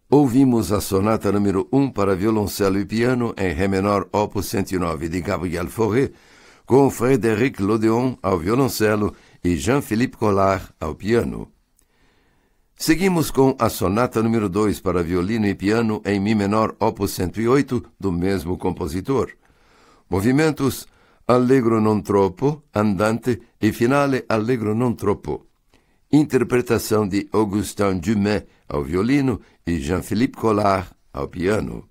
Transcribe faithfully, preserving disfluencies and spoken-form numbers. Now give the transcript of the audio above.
Ouvimos a sonata número um para violoncelo e piano em Ré menor opus cento e nove de Gabriel Fauré, com Frédéric Lodéon ao violoncelo e Jean-Philippe Collard ao piano. Seguimos com a sonata número dois para violino e piano em Mi menor opus cento e oito, do mesmo compositor. Movimentos Allegro non troppo, andante e finale Allegro non troppo. Interpretação de Augustin Dumais ao violino e Jean-Philippe Collard ao piano.